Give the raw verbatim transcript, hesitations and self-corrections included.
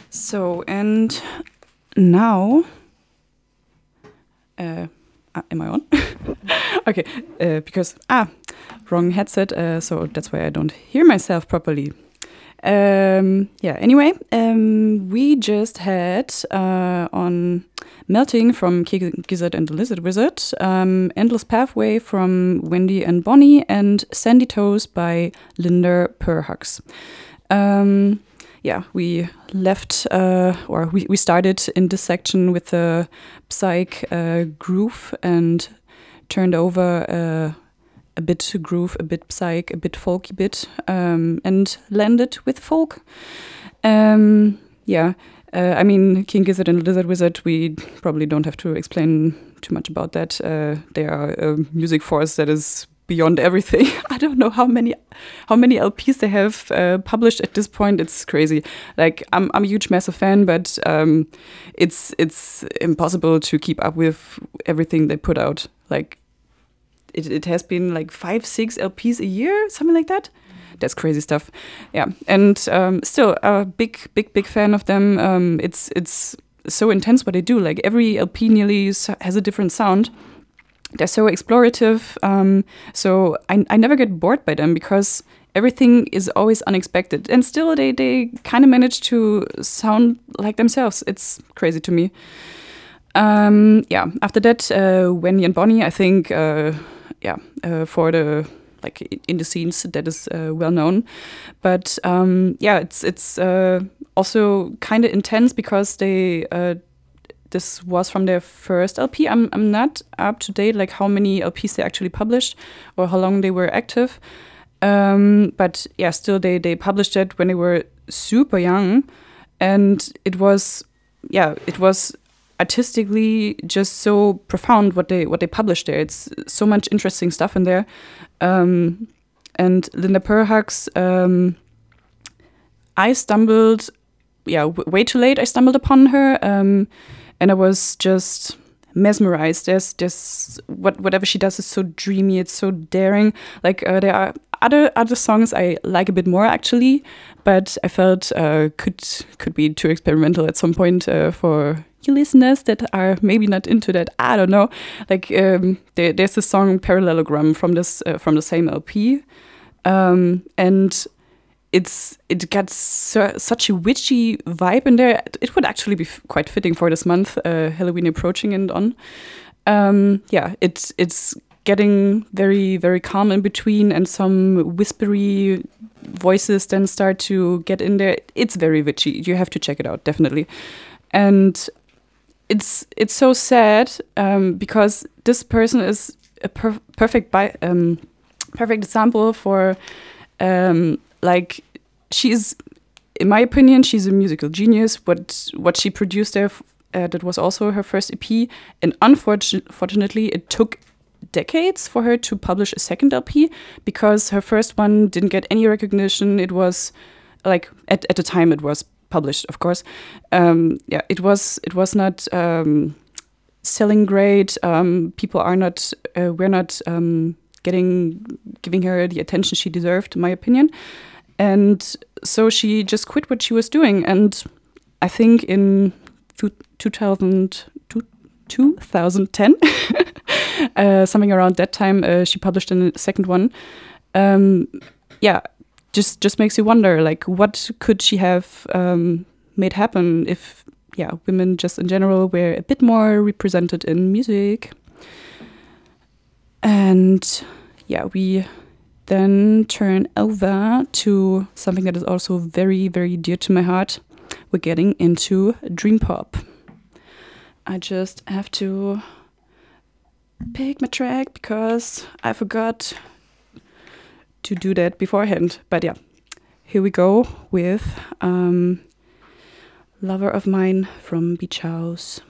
So, and now, uh, uh, am I on? Okay, uh, because, ah, wrong headset, uh, so that's why I don't hear myself properly. Um, yeah, anyway, um, we just had uh, on Melting from Kiki Gizzard and the Lizard Wizard, um, Endless Pathway from Wendy and Bonnie, and Sandy Toes by Linda Perhux. Um, yeah, we left, uh, or we, we started in this section with the psych uh, groove and turned over uh, a bit groove, a bit psych, a bit folky bit, um, and landed with folk. Um, yeah, uh, I mean, King Gizzard and Lizard Wizard, we probably don't have to explain too much about that. Uh, they are a music force that is beyond everything. I don't know how many how many L Ps they have uh, published at this point. It's crazy. Like I'm I'm a huge massive fan, but um, it's it's impossible to keep up with everything they put out. Like it it has been like five six L Ps a year, something like that. That's crazy stuff. Yeah, and um, still a big big big fan of them. Um, it's it's so intense what they do. Like every L P nearly has a different sound. They're so explorative, um, so I, I never get bored by them because everything is always unexpected. And still, they, they kind of manage to sound like themselves. It's crazy to me. Um, yeah, after that, uh, Wendy and Bonnie, I think, uh, yeah, uh, for the, like, in the scenes, that is uh, well known. But, um, yeah, it's, it's uh, also kind of intense because they... Uh, This was from their first L P. I'm I'm not up to date, like how many L Ps they actually published or how long they were active. Um, but yeah, still they they published it when they were super young, and it was yeah it was artistically just so profound what they what they published there. It's so much interesting stuff in there. Um, and Linda Perhux, um, I stumbled yeah w- way too late. I stumbled upon her. Um, And I was just mesmerized. There's just what whatever she does is so dreamy. It's so daring. Like uh, there are other other songs I like a bit more actually, but I felt uh, could could be too experimental at some point uh, for you listeners that are maybe not into that. I don't know. Like um, there, there's a song Parallelogram from this uh, from the same L P, um, and. It's it gets su- such a witchy vibe in there. It would actually be f- quite fitting for this month, uh, Halloween approaching and on. Um, yeah, it's it's getting very very calm in between, and some whispery voices then start to get in there. It's very witchy. You have to check it out definitely, and it's it's so sad um, because this person is a per- perfect bi- um, perfect example for. Um, Like she's, in my opinion, she's a musical genius. What what she produced there, uh, that was also her first E P. And unfortunately, it took decades for her to publish a second L P because her first one didn't get any recognition. It was like at at the time it was published, of course. Um, yeah, it was it was not um, selling great. Um, people are not uh, we're not. Um, getting giving her the attention she deserved, in my opinion. And so she just quit what she was doing. And I think in two thousand, twenty ten, uh, something around that time, uh, she published a second one. Um, yeah, just just makes you wonder, like, what could she have um, made happen if, yeah, women just in general were a bit more represented in music. And yeah, we then turn over to something that is also very, very dear to my heart. We're getting into dream pop. I just have to pick my track because I forgot to do that beforehand. But yeah, here we go with um, Lover of Mine from Beach House.